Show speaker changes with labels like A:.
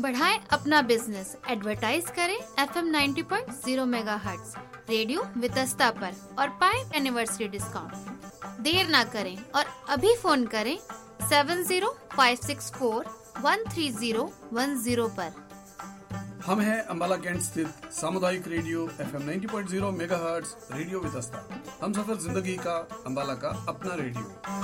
A: बढ़ाएं अपना business, advertise करें FM 90.0 मेगाहर्ट्ज रेडियो वितस्ता पर और पाएं एनिवर्सरी डिस्काउंट। देर ना करें और अभी फोन करें 7056413010 पर।
B: हम हैं अंबाला कैंट स्थित सामुदायिक radio FM 90.0 megahertz radio Vitasta. हम सफर जिंदगी का, अंबाला का अपना रेडियो।